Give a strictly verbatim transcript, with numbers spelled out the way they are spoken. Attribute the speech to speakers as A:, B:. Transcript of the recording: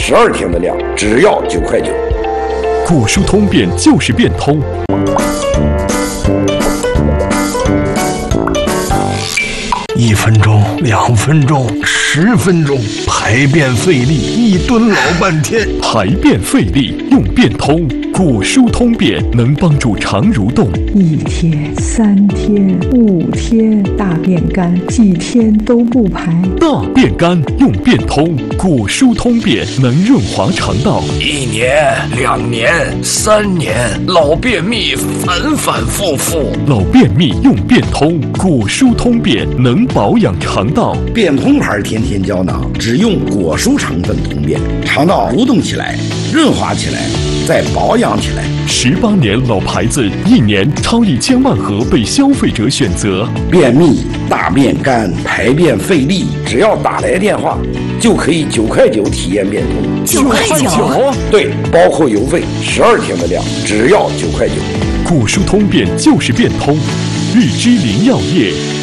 A: 十二天的量，只要九块九。
B: 果蔬通便就是变通。
C: 一分钟，两分钟，十分钟，排便费力，一蹲老半天。
B: 排便费力用变通，果蔬通便能帮助肠蠕动。
D: 一天、三天、五天，大便干，几天都不排。
B: 大便干用变通，果蔬通便能润滑肠道。
E: 一年、两年、三年，老便秘反反复复。
B: 老便秘用变通，果蔬通便能保养肠道。
A: 变通牌天天胶囊只用果蔬成分通便，肠道蠕动起来，润滑起来，再保养起来。
B: 十八年老牌子，一年超一千万盒被消费者选择。
A: 便秘、大便干、排便费力，只要打来电话，就可以九块九体验变通。
F: 九块九？
A: 对，包括邮费，十二天的量，只要九块九。
B: 果蔬通便就是变通，日之林药业。